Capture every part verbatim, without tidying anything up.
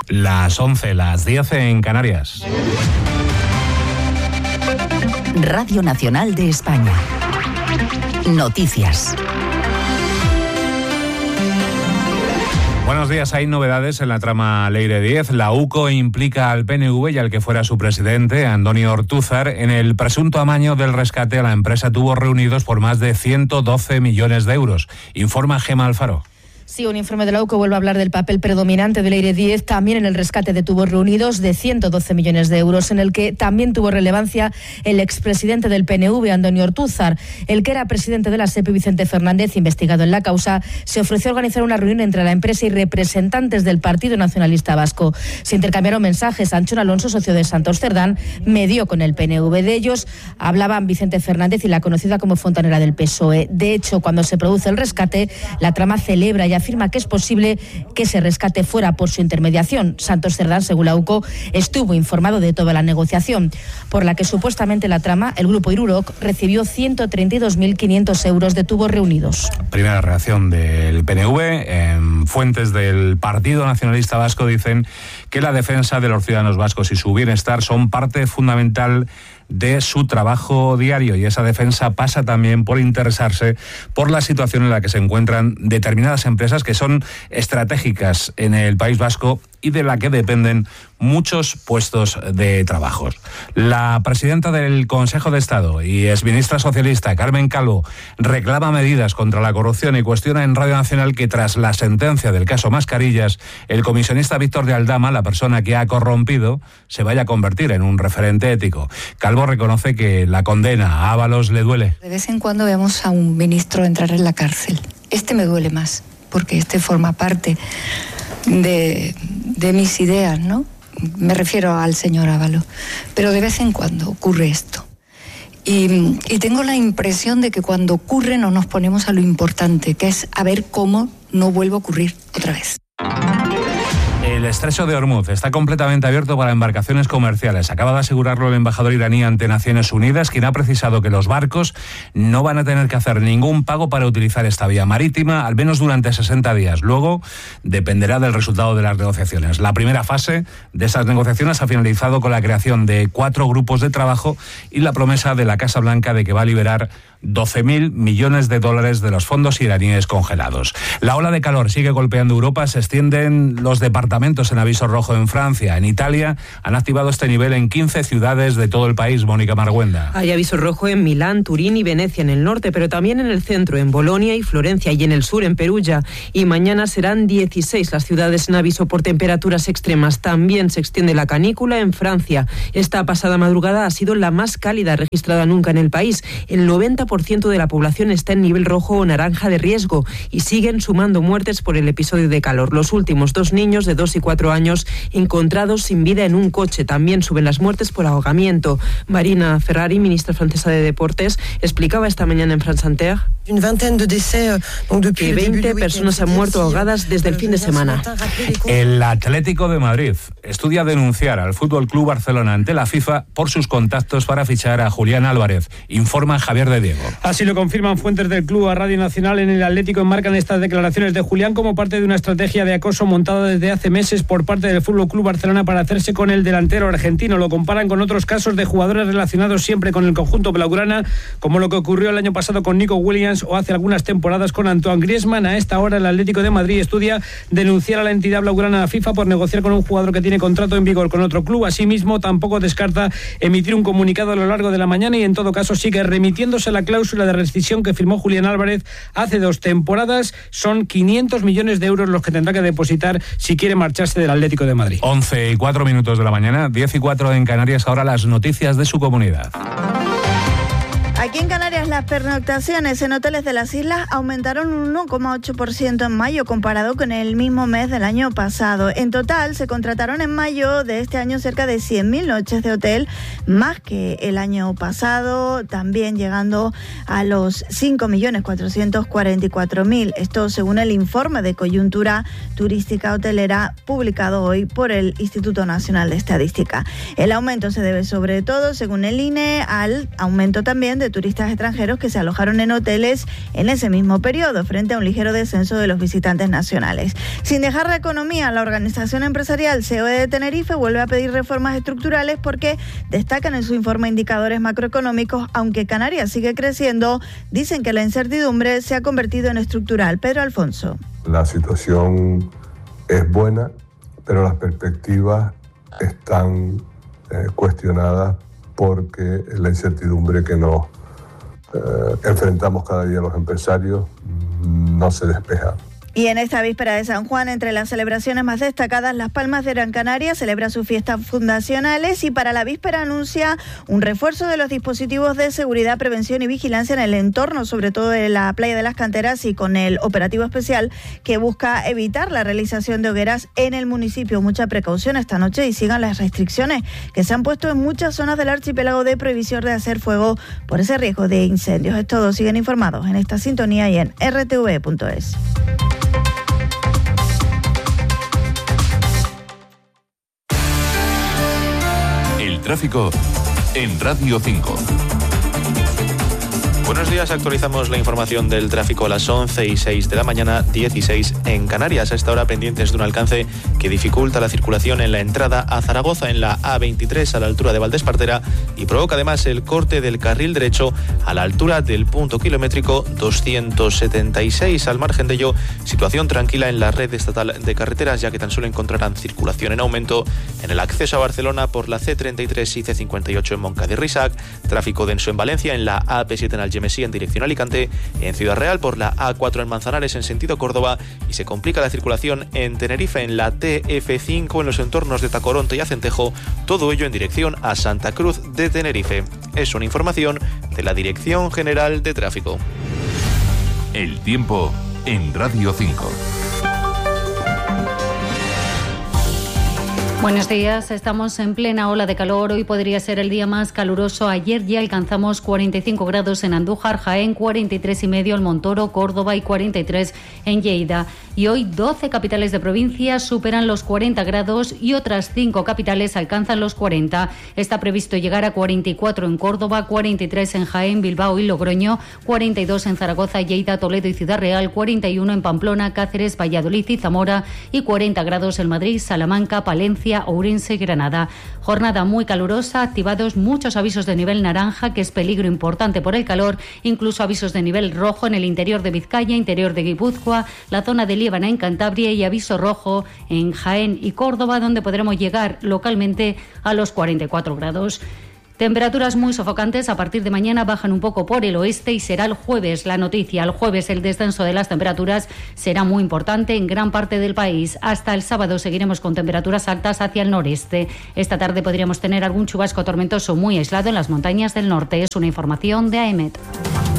Las once, las diez en Canarias. Radio Nacional de España. Noticias. Buenos días. Hay novedades en la trama Leire diez. La U C O implica al P N V y al que fuera su presidente, Andoni Ortúzar, en el presunto amaño del rescate a la empresa Tubos Reunidos por más de ciento doce millones de euros. Informa Gemma Alfaro. Sí, un informe de la U C O vuelve a hablar del papel predominante de Leire diez, también en el rescate de Tubos Reunidos de ciento doce millones de euros, en el que también tuvo relevancia el expresidente del P N V, Andoni Ortúzar. El que era presidente de la SEPI, Vicente Fernández, investigado en la causa, se ofreció a organizar una reunión entre la empresa y representantes del Partido Nacionalista Vasco. Se intercambiaron mensajes. Anchón Alonso, socio de Santos Cerdán, medió con el P N V. De ellos hablaban Vicente Fernández y la conocida como fontanera del P S O E. De hecho, cuando se produce el rescate, la trama celebra y afirma que es posible que ese rescate fuera por su intermediación. Santos Cerdán, según la U C O, estuvo informado de toda la negociación, por la que supuestamente la trama, el grupo Iruroc, recibió ciento treinta y dos mil quinientos euros de Tubos Reunidos. Primera reacción del P N V. Eh, fuentes del Partido Nacionalista Vasco dicen que la defensa de los ciudadanos vascos y su bienestar son parte fundamental de su trabajo diario, y esa defensa pasa también por interesarse por la situación en la que se encuentran determinadas empresas que son estratégicas en el País Vasco y de la que dependen muchos puestos de trabajo. La presidenta del Consejo de Estado y exministra socialista, Carmen Calvo, reclama medidas contra la corrupción y cuestiona en Radio Nacional que tras la sentencia del caso Mascarillas, el comisionista Víctor de Aldama, la persona que ha corrompido, se vaya a convertir en un referente ético. Calvo reconoce que la condena a Ábalos le duele. De vez en cuando vemos a un ministro entrar en la cárcel. Este me duele más, porque este forma parte de, de mis ideas, ¿no? Me refiero al señor Ábalos. Pero de vez en cuando ocurre esto. Y, y tengo la impresión de que cuando ocurre no nos ponemos a lo importante, que es a ver cómo no vuelve a ocurrir otra vez. El estrecho de Hormuz está completamente abierto para embarcaciones comerciales. Acaba de asegurarlo el embajador iraní ante Naciones Unidas, quien ha precisado que los barcos no van a tener que hacer ningún pago para utilizar esta vía marítima, al menos durante sesenta días. Luego dependerá del resultado de las negociaciones. La primera fase de esas negociaciones ha finalizado con la creación de cuatro grupos de trabajo y la promesa de la Casa Blanca de que va a liberar doce mil millones de dólares de los fondos iraníes congelados. La ola de calor sigue golpeando Europa. Se extienden los departamentos en aviso rojo en Francia. En Italia han activado este nivel en quince ciudades de todo el país. Mónica Marguenda. Hay aviso rojo en Milán, Turín y Venecia en el norte, pero también en el centro, en Bolonia y Florencia, y en el sur, en Perugia. Y mañana serán dieciséis las ciudades en aviso por temperaturas extremas. También se extiende la canícula en Francia. Esta pasada madrugada ha sido la más cálida registrada nunca en el país. El noventa por ciento de la población está en nivel rojo o naranja de riesgo y siguen sumando muertes por el episodio de calor. Los últimos dos niños de dos y cuatro años encontrados sin vida en un coche. También suben las muertes por ahogamiento. Marina Ferrari, ministra francesa de Deportes, explicaba esta mañana en France Inter que veinte personas han muerto ahogadas desde el fin de semana. El Atlético de Madrid estudia denunciar al Fútbol Club Barcelona ante la FIFA por sus contactos para fichar a Julián Álvarez. Informa Javier de Diego. Así lo confirman fuentes del club a Radio Nacional. En el Atlético enmarcan estas declaraciones de Julián como parte de una estrategia de acoso montada desde hace meses por parte del Fútbol Club Barcelona para hacerse con el delantero argentino. Lo comparan con otros casos de jugadores relacionados siempre con el conjunto blaugrana, como lo que ocurrió el año pasado con Nico Williams o hace algunas temporadas con Antoine Griezmann. A esta hora el Atlético de Madrid estudia denunciar a la entidad blaugrana a FIFA por negociar con un jugador que tiene contrato en vigor con otro club. Asimismo, tampoco descarta emitir un comunicado a lo largo de la mañana y en todo caso sigue remitiéndose a la cláusula de rescisión que firmó Julián Álvarez hace dos temporadas. Son quinientos millones de euros los que tendrá que depositar si quiere marcharse del Atlético de Madrid. once y cuatro minutos de la mañana, diez y cuatro en Canarias. Ahora las noticias de su comunidad. Aquí en Canarias las pernoctaciones en hoteles de las islas aumentaron un uno coma ocho por ciento en mayo comparado con el mismo mes del año pasado. En total se contrataron en mayo de este año cerca de cien mil noches de hotel, más que el año pasado, también llegando a los cinco millones cuatrocientos cuarenta y cuatro mil. Esto según el informe de coyuntura turística hotelera publicado hoy por el Instituto Nacional de Estadística. El aumento se debe sobre todo, según el I N E, al aumento también de de turistas extranjeros que se alojaron en hoteles en ese mismo periodo, frente a un ligero descenso de los visitantes nacionales. Sin dejar la economía, la organización empresarial C E O E de Tenerife vuelve a pedir reformas estructurales porque destacan en su informe indicadores macroeconómicos. Aunque Canarias sigue creciendo, dicen que la incertidumbre se ha convertido en estructural. Pedro Alfonso. La situación es buena, pero las perspectivas están eh, cuestionadas porque la incertidumbre que nos eh, enfrentamos cada día los empresarios no se despeja. Y en esta víspera de San Juan, entre las celebraciones más destacadas, Las Palmas de Gran Canaria celebra sus fiestas fundacionales y para la víspera anuncia un refuerzo de los dispositivos de seguridad, prevención y vigilancia en el entorno, sobre todo en la playa de las Canteras, y con el operativo especial que busca evitar la realización de hogueras en el municipio. Mucha precaución esta noche y sigan las restricciones que se han puesto en muchas zonas del archipiélago de prohibición de hacer fuego por ese riesgo de incendios. Es todo, siguen informados en esta sintonía y en r t v punto es. Tráfico en Radio cinco. Buenos días, actualizamos la información del tráfico a las once y seis de la mañana, dieciséis en Canarias. A esta hora pendientes de un alcance que dificulta la circulación en la entrada a Zaragoza en la A veintitrés a la altura de Valdespartera y provoca además el corte del carril derecho a la altura del punto kilométrico doscientos setenta y seis. Al margen de ello, situación tranquila en la red estatal de carreteras, ya que tan solo encontrarán circulación en aumento en el acceso a Barcelona por la C treinta y tres y C cincuenta y ocho en Moncada y Risac, tráfico denso en Valencia en la A P siete en Algemesí en dirección Alicante, en Ciudad Real por la A cuatro en Manzanares en sentido Córdoba y se complica la circulación en Tenerife en la T F cinco en los entornos de Tacoronte y Acentejo, todo ello en dirección a Santa Cruz de Tenerife. Es una información de la Dirección General de Tráfico. El tiempo en Radio cinco. Buenos días, estamos en plena ola de calor. Hoy podría ser el día más caluroso. Ayer ya alcanzamos cuarenta y cinco grados en Andújar, Jaén, cuarenta y tres y medio en Montoro, Córdoba y cuarenta y tres en Lleida. Y hoy doce capitales de provincia superan los cuarenta grados y otras cinco capitales alcanzan los cuarenta. Está previsto llegar a cuarenta y cuatro en Córdoba, cuarenta y tres en Jaén, Bilbao y Logroño, cuarenta y dos en Zaragoza, Lleida, Toledo y Ciudad Real, cuarenta y uno en Pamplona, Cáceres, Valladolid y Zamora y cuarenta grados en Madrid, Salamanca, Palencia, Ourense y Granada. Jornada muy calurosa, activados muchos avisos de nivel naranja, que es peligro importante por el calor, incluso avisos de nivel rojo en el interior de Vizcaya, interior de Guipúzcoa, la zona de Líbana en Cantabria y aviso rojo en Jaén y Córdoba, donde podremos llegar localmente a los cuarenta y cuatro grados. Temperaturas muy sofocantes. A partir de mañana bajan un poco por el oeste y será el jueves la noticia. El jueves el descenso de las temperaturas será muy importante en gran parte del país. Hasta el sábado seguiremos con temperaturas altas hacia el noreste. Esta tarde podríamos tener algún chubasco tormentoso muy aislado en las montañas del norte. Es una información de A E M E T.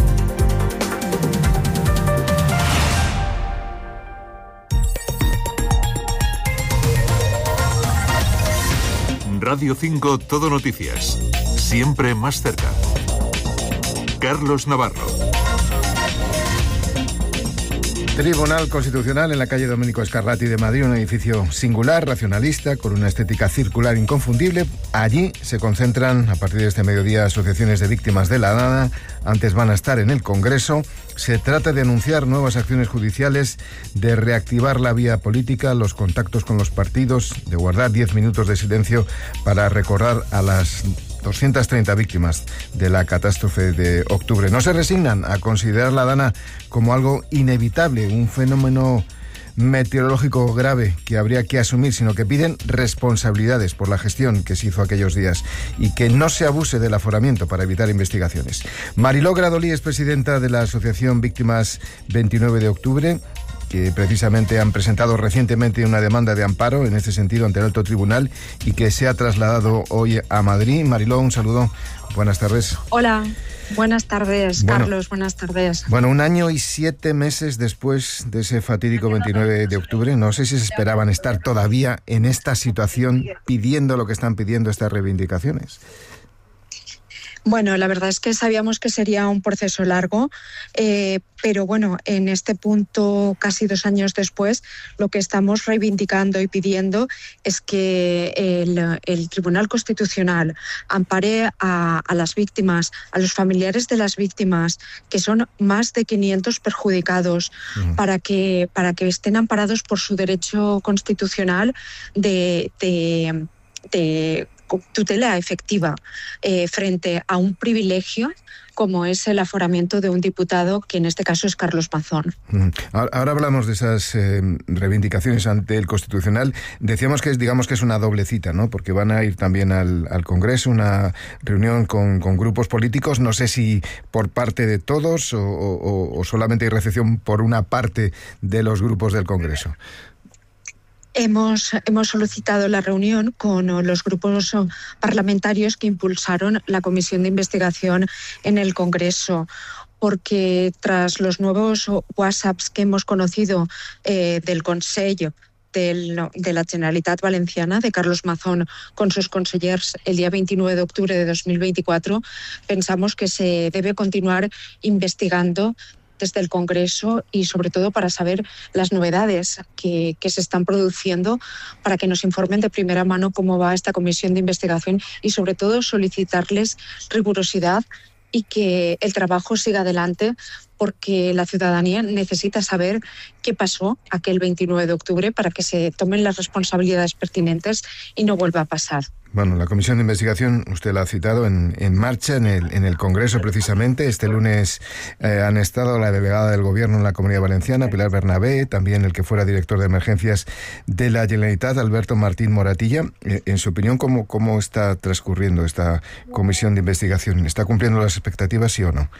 Radio cinco Todo Noticias. Siempre más cerca. Carlos Navarro. Tribunal Constitucional en la calle Domenico Scarlatti de Madrid, un edificio singular, racionalista, con una estética circular inconfundible. Allí se concentran a partir de este mediodía asociaciones de víctimas de la Dana. Antes van a estar en el Congreso. Se trata de anunciar nuevas acciones judiciales, de reactivar la vía política, los contactos con los partidos, de guardar diez minutos de silencio para recordar a las doscientas treinta víctimas de la catástrofe de octubre. No se resignan a considerar la Dana como algo inevitable, un fenómeno meteorológico grave que habría que asumir, sino que piden responsabilidades por la gestión que se hizo aquellos días y que no se abuse del aforamiento para evitar investigaciones. Mariló Gradolí es presidenta de la Asociación Víctimas veintinueve de octubre, que precisamente han presentado recientemente una demanda de amparo en este sentido ante el alto tribunal y que se ha trasladado hoy a Madrid. Mariló, un saludo. Buenas tardes. Hola, buenas tardes, bueno, Carlos, buenas tardes. Bueno, un año y siete meses después de ese fatídico veintinueve de octubre, no sé si se esperaban estar todavía en esta situación pidiendo lo que están pidiendo estas reivindicaciones. Bueno, la verdad es que sabíamos que sería un proceso largo, eh, pero bueno, en este punto, casi dos años después, lo que estamos reivindicando y pidiendo es que el, el Tribunal Constitucional ampare a, a las víctimas, a los familiares de las víctimas, que son más de quinientos perjudicados, uh-huh. para que, para que estén amparados por su derecho constitucional de... de, de tutela efectiva eh, frente a un privilegio como es el aforamiento de un diputado, que en este caso es Carlos Mazón. Ahora, ahora hablamos de esas eh, reivindicaciones ante el Constitucional. Decíamos que es, digamos que es una doble cita, ¿no? Porque van a ir también al, al Congreso, una reunión con, con grupos políticos. No sé si por parte de todos o, o, o solamente hay recepción por una parte de los grupos del Congreso. Hemos, hemos solicitado la reunión con los grupos parlamentarios que impulsaron la comisión de investigación en el Congreso, porque tras los nuevos WhatsApps que hemos conocido eh, del Consejo del, de la Generalitat Valenciana, de Carlos Mazón, con sus consellers el día veintinueve de octubre de dos mil veinticuatro, pensamos que se debe continuar investigando desde el Congreso y sobre todo para saber las novedades que, que se están produciendo, para que nos informen de primera mano cómo va esta comisión de investigación y sobre todo solicitarles rigurosidad y que el trabajo siga adelante, porque la ciudadanía necesita saber qué pasó aquel veintinueve de octubre para que se tomen las responsabilidades pertinentes y no vuelva a pasar. Bueno, la comisión de investigación, usted la ha citado, en, en marcha en el, en el Congreso precisamente. Este lunes eh, han estado la delegada del Gobierno en la Comunidad Valenciana, Pilar Bernabé, también el que fuera director de emergencias de la Generalitat, Alberto Martín Moratilla. Eh, en su opinión, ¿cómo, ¿cómo está transcurriendo esta comisión de investigación? ¿Está cumpliendo las expectativas, sí o no?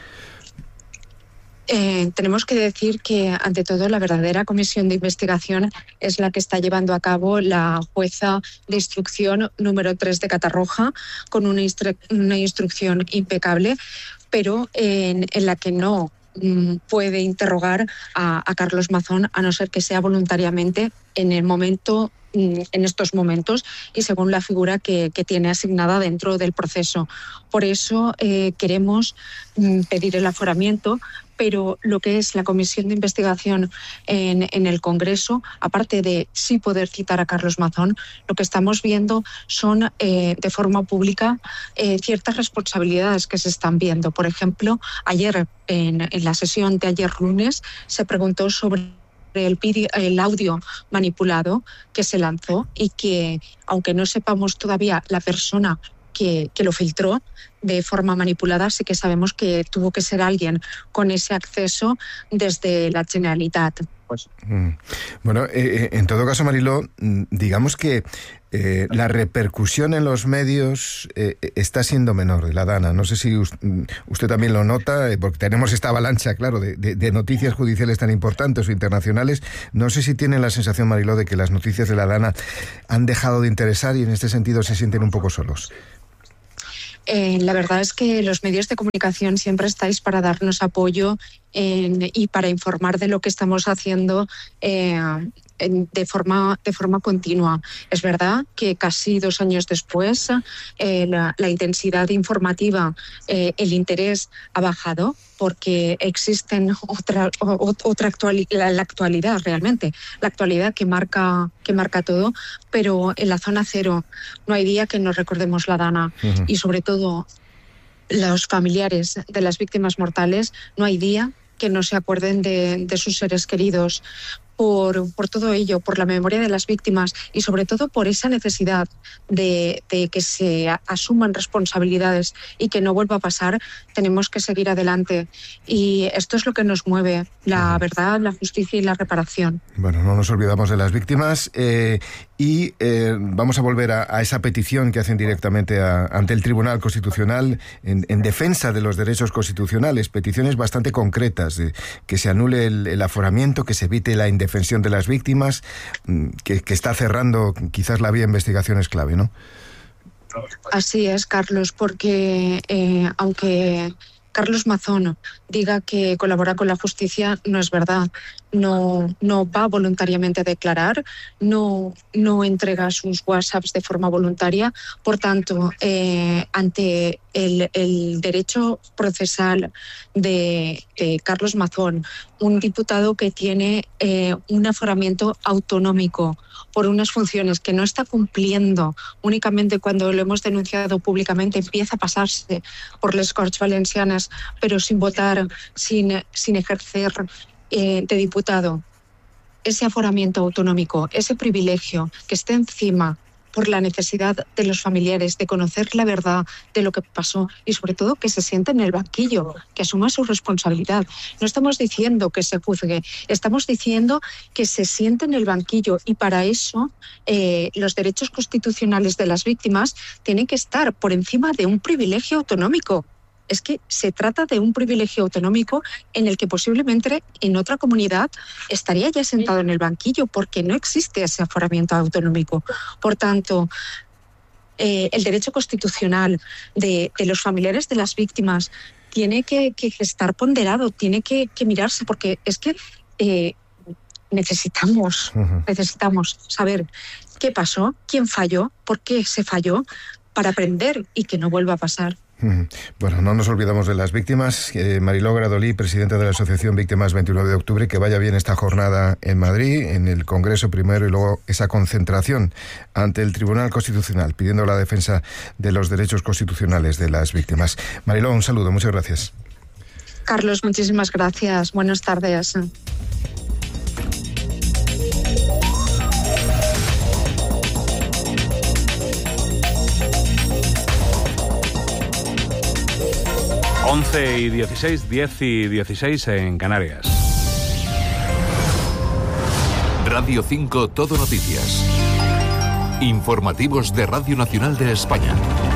Eh, tenemos que decir que, ante todo, la verdadera comisión de investigación es la que está llevando a cabo la jueza de instrucción número tres de Catarroja, con una, instru- una instrucción impecable, pero en, en la que no mm, puede interrogar a, a Carlos Mazón, a no ser que sea voluntariamente en el momento en estos momentos y según la figura que, que tiene asignada dentro del proceso. Por eso eh, queremos mm, pedir el aforamiento, pero lo que es la comisión de investigación en, en el Congreso, aparte de sí poder citar a Carlos Mazón, lo que estamos viendo son eh, de forma pública eh, ciertas responsabilidades que se están viendo. Por ejemplo, ayer, en, en la sesión de ayer lunes, se preguntó sobre El, video, el audio manipulado que se lanzó y que, aunque no sepamos todavía la persona que, que lo filtró de forma manipulada, sí que sabemos que tuvo que ser alguien con ese acceso desde la Generalitat. Pues. Mm. Bueno, eh, en todo caso, Mariló, digamos que eh, la repercusión en los medios eh, está siendo menor de la Dana. No sé si usted también lo nota, eh, porque tenemos esta avalancha, claro, de, de, de noticias judiciales tan importantes o internacionales. No sé si tienen la sensación, Mariló, de que las noticias de la Dana han dejado de interesar y en este sentido se sienten un poco solos. Eh, la verdad es que los medios de comunicación siempre estáis para darnos apoyo en, y para informar de lo que estamos haciendo eh, en, de, forma, de forma continua. Es verdad que casi dos años después eh, la, la intensidad informativa, eh, el interés ha bajado, porque existen otra, otra actuali- la, la actualidad realmente, la actualidad que marca, que marca todo, pero en la zona cero no hay día que no recordemos la Dana. Uh-huh. Y sobre todo los familiares de las víctimas mortales, no hay día que no se acuerden de, de sus seres queridos. Por, por todo ello, por la memoria de las víctimas y sobre todo por esa necesidad de, de que se asuman responsabilidades y que no vuelva a pasar, tenemos que seguir adelante. Y esto es lo que nos mueve, la verdad, la justicia y la reparación. Bueno, no nos olvidamos de las víctimas eh, y eh, vamos a volver a, a esa petición que hacen directamente a, ante el Tribunal Constitucional en, en defensa de los derechos constitucionales, peticiones bastante concretas, de que se anule el, el aforamiento, que se evite la indefensión de las víctimas, que, que está cerrando quizás la vía de investigación es clave, ¿no? Así es, Carlos, porque eh, aunque Carlos Mazón diga que colabora con la justicia, no es verdad. no, no va voluntariamente a declarar, no, no entrega sus WhatsApps de forma voluntaria. Por tanto, eh, ante el, el derecho procesal de, de Carlos Mazón, un diputado que tiene eh, un aforamiento autonómico por unas funciones que no está cumpliendo, únicamente cuando lo hemos denunciado públicamente empieza a pasarse por les Corts Valencianas, pero sin votar, sin, sin ejercer eh, de diputado. Ese aforamiento autonómico, ese privilegio que esté encima por la necesidad de los familiares de conocer la verdad de lo que pasó y sobre todo que se sienta en el banquillo, que asuma su responsabilidad. No estamos diciendo que se juzgue, estamos diciendo que se siente en el banquillo y para eso eh, los derechos constitucionales de las víctimas tienen que estar por encima de un privilegio autonómico. Es que se trata de un privilegio autonómico en el que posiblemente en otra comunidad estaría ya sentado en el banquillo porque no existe ese aforamiento autonómico. Por tanto, eh, el derecho constitucional de, de los familiares de las víctimas tiene que, que estar ponderado, tiene que, que mirarse, porque es que eh, necesitamos, uh-huh. necesitamos saber qué pasó, quién falló, por qué se falló, para aprender y que no vuelva a pasar. Bueno, no nos olvidamos de las víctimas. Eh, Mariló Gradolí, presidenta de la Asociación Víctimas veintinueve de octubre, que vaya bien esta jornada en Madrid, en el Congreso primero y luego esa concentración ante el Tribunal Constitucional, pidiendo la defensa de los derechos constitucionales de las víctimas. Mariló, un saludo, muchas gracias. Carlos, muchísimas gracias. Buenas tardes. once y dieciséis, diez y dieciséis en Canarias. Radio cinco Todo Noticias. Informativos de Radio Nacional de España.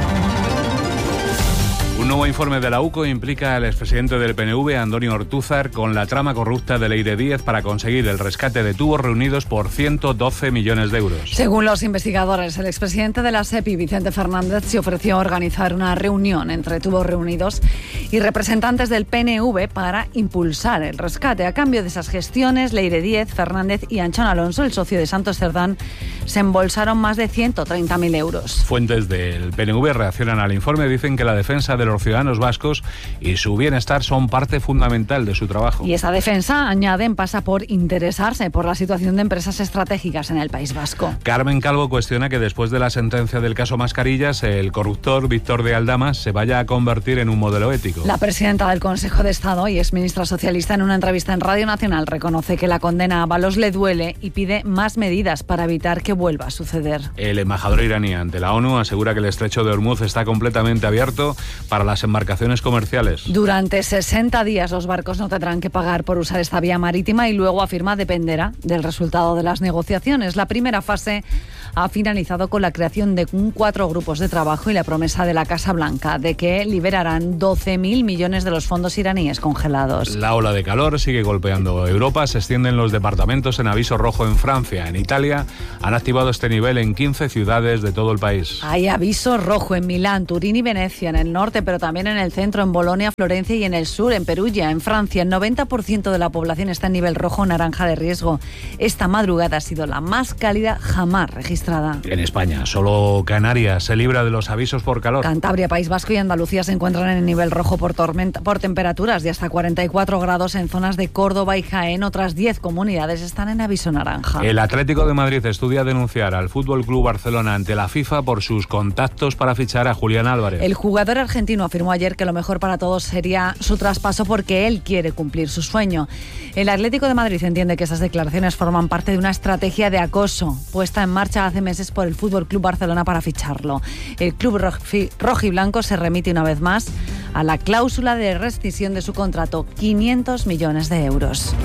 Un nuevo informe de la U C O implica al expresidente del P N V, Andoni Ortúzar, con la trama corrupta de Leire Díez para conseguir el rescate de tubos reunidos por ciento doce millones de euros. Según los investigadores, el expresidente de la SEPI, Vicente Fernández, se ofreció a organizar una reunión entre tubos reunidos y representantes del P N V para impulsar el rescate. A cambio de esas gestiones, Leire Díez, Fernández y Anchón Alonso, el socio de Santos Cerdán, se embolsaron más de ciento treinta mil euros. Fuentes del P N V reaccionan al informe, dicen que la defensa de los ciudadanos vascos y su bienestar son parte fundamental de su trabajo. Y esa defensa, añaden, pasa por interesarse por la situación de empresas estratégicas en el País Vasco. Carmen Calvo cuestiona que después de la sentencia del caso Mascarillas, el corruptor Víctor de Aldama se vaya a convertir en un modelo ético. La presidenta del Consejo de Estado y exministra socialista, en una entrevista en Radio Nacional, reconoce que la condena a Ábalos le duele y pide más medidas para evitar que vuelva a suceder. El embajador iraní ante la ONU asegura que el estrecho de Hormuz está completamente abierto para las embarcaciones comerciales. Durante sesenta días los barcos no tendrán que pagar por usar esta vía marítima y luego, afirma, dependerá del resultado de las negociaciones. La primera fase ha finalizado con la creación de cuatro grupos de trabajo y la promesa de la Casa Blanca de que liberarán doce mil millones de los fondos iraníes congelados. La ola de calor sigue golpeando Europa, se extienden los departamentos en aviso rojo en Francia. En Italia han activado este nivel en quince ciudades de todo el país. Hay aviso rojo en Milán, Turín y Venecia, en el norte, pero también en el centro, en Bolonia, Florencia y en el sur, en Perugia. En Francia, el noventa por ciento de la población está en nivel rojo o naranja de riesgo. Esta madrugada ha sido la más cálida jamás registrada. En España, solo Canarias se libra de los avisos por calor. Cantabria, País Vasco y Andalucía se encuentran en el nivel rojo por tormenta, por temperaturas de hasta cuarenta y cuatro grados en zonas de Córdoba y Jaén. Otras diez comunidades están en aviso naranja. El Atlético de Madrid estudia denunciar al Fútbol Club Barcelona ante la FIFA por sus contactos para fichar a Julián Álvarez. El jugador argentino afirmó ayer que lo mejor para todos sería su traspaso porque él quiere cumplir su sueño. El Atlético de Madrid entiende que esas declaraciones forman parte de una estrategia de acoso puesta en marcha hace meses por el Fútbol Club Barcelona para ficharlo. El club rojiblanco se remite una vez más a la cláusula de rescisión de su contrato, quinientos millones de euros.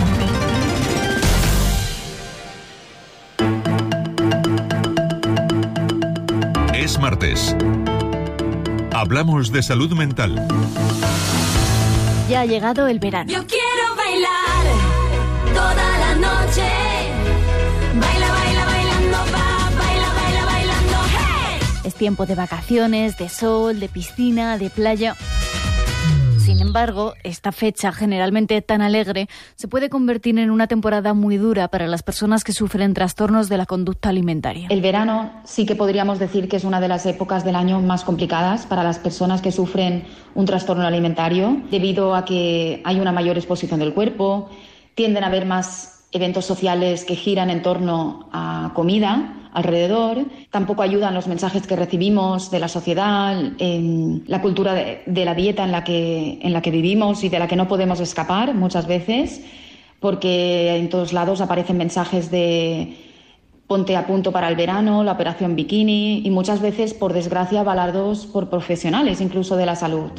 Es martes. Hablamos de salud mental. Ya ha llegado el verano. Yo quiero bailar toda la noche. Baila, baila, bailando, va, baila, baila, bailando, hey. Es tiempo de vacaciones, de sol, de piscina, de playa. Sin embargo, esta fecha, generalmente tan alegre, se puede convertir en una temporada muy dura para las personas que sufren trastornos de la conducta alimentaria. El verano sí que podríamos decir que es una de las épocas del año más complicadas para las personas que sufren un trastorno alimentario, debido a que hay una mayor exposición del cuerpo, tienden a haber más eventos sociales que giran en torno a comida alrededor. Tampoco ayudan los mensajes que recibimos de la sociedad, en la cultura de, de la dieta en la que, en la que vivimos y de la que no podemos escapar muchas veces, porque en todos lados aparecen mensajes de ponte a punto para el verano, la operación bikini y muchas veces, por desgracia, avalados por profesionales incluso de la salud.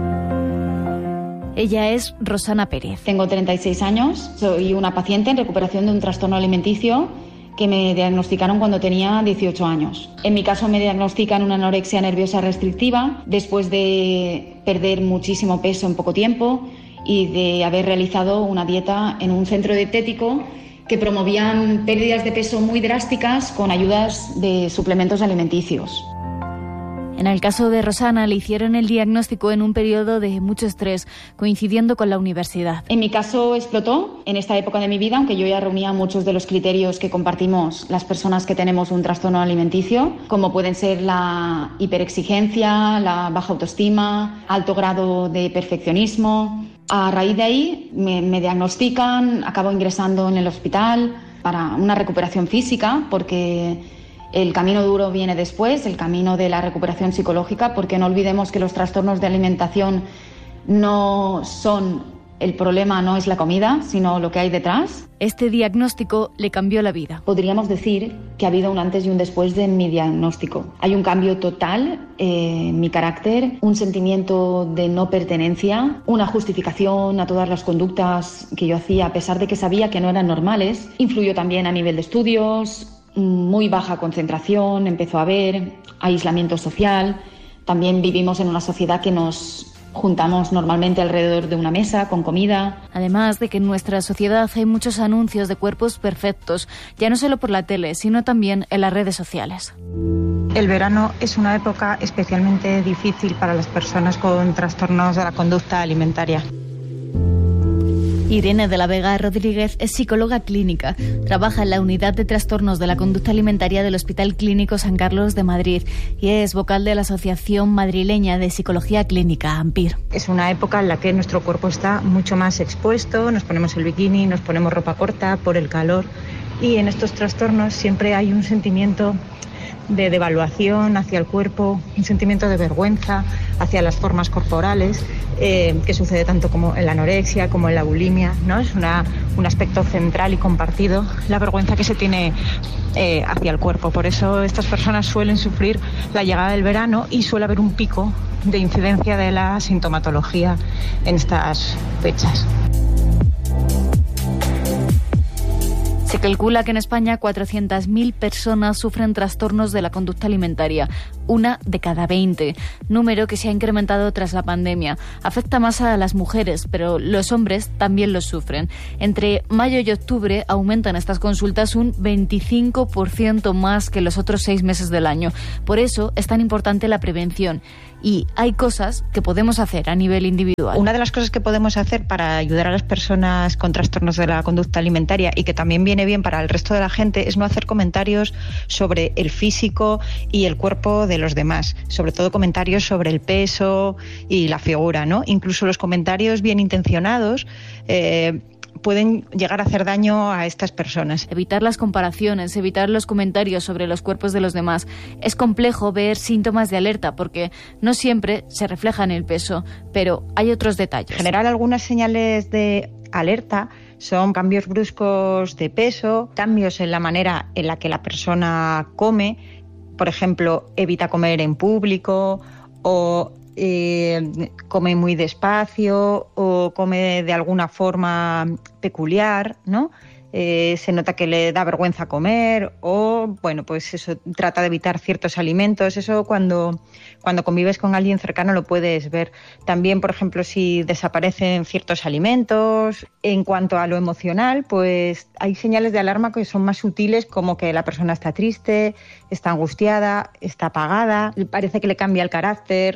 Ella es Rosana Pérez. Tengo treinta y seis años, soy una paciente en recuperación de un trastorno alimenticio que me diagnosticaron cuando tenía dieciocho años. En mi caso me diagnostican una anorexia nerviosa restrictiva después de perder muchísimo peso en poco tiempo y de haber realizado una dieta en un centro dietético que promovían pérdidas de peso muy drásticas con ayudas de suplementos alimenticios. En el caso de Rosana, le hicieron el diagnóstico en un periodo de mucho estrés, coincidiendo con la universidad. En mi caso explotó en esta época de mi vida, aunque yo ya reunía muchos de los criterios que compartimos las personas que tenemos un trastorno alimenticio, como pueden ser la hiperexigencia, la baja autoestima, alto grado de perfeccionismo. A raíz de ahí me, me diagnostican, acabo ingresando en el hospital para una recuperación física, porque el camino duro viene después, el camino de la recuperación psicológica, porque no olvidemos que los trastornos de alimentación no son el problema, no es la comida, sino lo que hay detrás. Este diagnóstico le cambió la vida. Podríamos decir que ha habido un antes y un después de mi diagnóstico. Hay un cambio total eh, en mi carácter, un sentimiento de no pertenencia, una justificación a todas las conductas que yo hacía, a pesar de que sabía que no eran normales. Influyó también a nivel de estudios, muy baja concentración, empezó a haber aislamiento social. También vivimos en una sociedad que nos juntamos normalmente alrededor de una mesa con comida. Además de que en nuestra sociedad hay muchos anuncios de cuerpos perfectos, ya no solo por la tele, sino también en las redes sociales. El verano es una época especialmente difícil para las personas con trastornos de la conducta alimentaria. Irene de la Vega Rodríguez es psicóloga clínica. Trabaja en la unidad de trastornos de la conducta alimentaria del Hospital Clínico San Carlos de Madrid y es vocal de la Asociación Madrileña de Psicología Clínica, AMPIR. Es una época en la que nuestro cuerpo está mucho más expuesto, nos ponemos el bikini, nos ponemos ropa corta por el calor y en estos trastornos siempre hay un sentimiento de devaluación hacia el cuerpo, un sentimiento de vergüenza hacia las formas corporales, eh, que sucede tanto como en la anorexia como en la bulimia, ¿no? Es una, un aspecto central y compartido, la vergüenza que se tiene eh, hacia el cuerpo. Por eso estas personas suelen sufrir la llegada del verano y suele haber un pico de incidencia de la sintomatología en estas fechas. Se calcula que en España cuatrocientas mil personas sufren trastornos de la conducta alimentaria, una de cada veinte, número que se ha incrementado tras la pandemia. Afecta más a las mujeres, pero los hombres también los sufren. Entre mayo y octubre aumentan estas consultas un veinticinco por ciento más que los otros seis meses del año. Por eso es tan importante la prevención. Y hay cosas que podemos hacer a nivel individual. Una de las cosas que podemos hacer para ayudar a las personas con trastornos de la conducta alimentaria y que también viene bien para el resto de la gente es no hacer comentarios sobre el físico y el cuerpo de los demás, sobre todo comentarios sobre el peso y la figura, ¿no? Incluso los comentarios bien intencionados eh, pueden llegar a hacer daño a estas personas. Evitar las comparaciones, evitar los comentarios sobre los cuerpos de los demás. Es complejo ver síntomas de alerta porque no siempre se refleja en el peso, pero hay otros detalles. En general, algunas señales de alerta son cambios bruscos de peso, cambios en la manera en la que la persona come, por ejemplo, evita comer en público o Eh, come muy despacio o come de alguna forma peculiar, ¿no? Eh, se nota que le da vergüenza comer o, bueno, pues eso, trata de evitar ciertos alimentos. Eso cuando, cuando convives con alguien cercano lo puedes ver. También, por ejemplo, si desaparecen ciertos alimentos. En cuanto a lo emocional, pues hay señales de alarma que son más sutiles, como que la persona está triste, está angustiada, está apagada, parece que le cambia el carácter.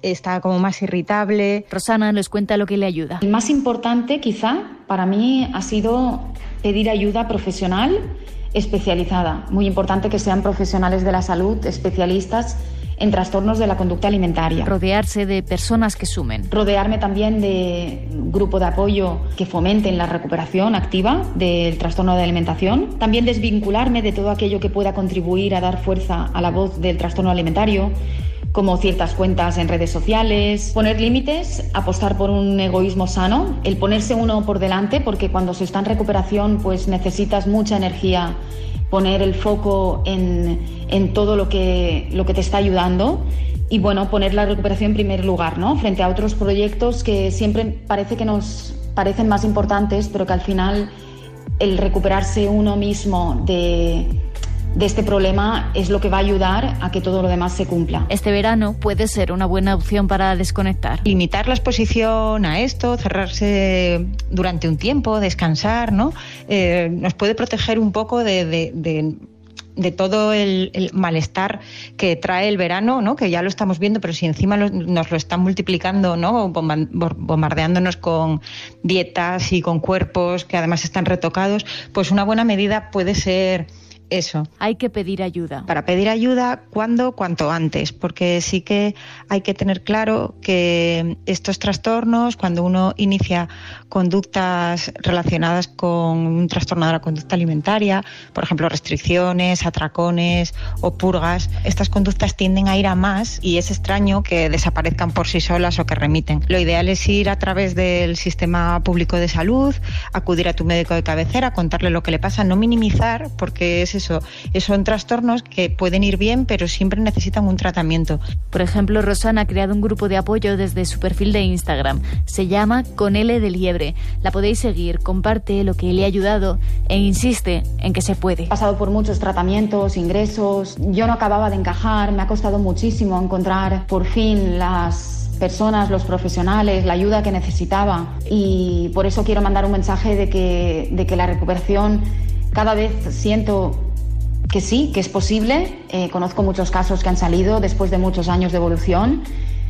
está como más irritable. Rosana les cuenta lo que le ayuda. El más importante, quizá, para mí ha sido pedir ayuda profesional especializada. Muy importante que sean profesionales de la salud, especialistas en trastornos de la conducta alimentaria. Rodearse de personas que sumen. Rodearme también de un grupo de apoyo que fomenten la recuperación activa del trastorno de alimentación. También desvincularme de todo aquello que pueda contribuir a dar fuerza a la voz del trastorno alimentario, como ciertas cuentas en redes sociales. Poner límites, apostar por un egoísmo sano, el ponerse uno por delante, porque cuando se está en recuperación pues necesitas mucha energía, poner el foco en, en todo lo que, lo que te está ayudando y bueno, poner la recuperación en primer lugar, ¿no? Frente a otros proyectos que siempre parece que nos parecen más importantes, pero que al final el recuperarse uno mismo de... de este problema es lo que va a ayudar a que todo lo demás se cumpla. Este verano puede ser una buena opción para desconectar. Limitar la exposición a esto, cerrarse durante un tiempo, descansar, ¿no? Eh, nos puede proteger un poco de, de, de, de todo el, el malestar que trae el verano, ¿no? Que ya lo estamos viendo, pero si encima lo, nos lo están multiplicando, ¿no? Bombardeándonos con dietas y con cuerpos que además están retocados, pues una buena medida puede ser eso. Hay que pedir ayuda. Para pedir ayuda, ¿cuándo? Cuanto antes, porque sí que hay que tener claro que estos trastornos, cuando uno inicia conductas relacionadas con un trastorno de la conducta alimentaria, por ejemplo, restricciones, atracones o purgas, estas conductas tienden a ir a más y es extraño que desaparezcan por sí solas o que remiten. Lo ideal es ir a través del sistema público de salud, acudir a tu médico de cabecera, contarle lo que le pasa, no minimizar, porque es eso, son trastornos que pueden ir bien, pero siempre necesitan un tratamiento. Por ejemplo, Rosana ha creado un grupo de apoyo desde su perfil de Instagram. Se llama Con L de Liebre. La podéis seguir, comparte lo que le ha ayudado e insiste en que se puede. He pasado por muchos tratamientos, ingresos, yo no acababa de encajar, me ha costado muchísimo encontrar por fin las personas, los profesionales, la ayuda que necesitaba y por eso quiero mandar un mensaje de que, de que la recuperación cada vez siento que sí, que es posible. Eh, conozco muchos casos que han salido después de muchos años de evolución,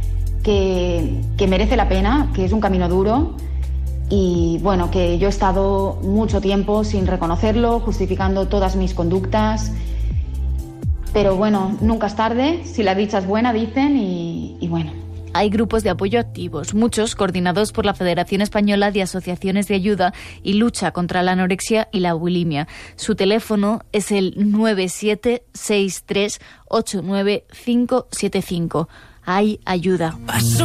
que, que merece la pena, que es un camino duro y bueno, que yo he estado mucho tiempo sin reconocerlo, justificando todas mis conductas, pero bueno, nunca es tarde, si la dicha es buena, dicen, y, y bueno. Hay grupos de apoyo activos, muchos coordinados por la Federación Española de Asociaciones de Ayuda y Lucha contra la Anorexia y la Bulimia. Su teléfono es el nueve siete seis tres ocho nueve cinco siete cinco. Hay ayuda.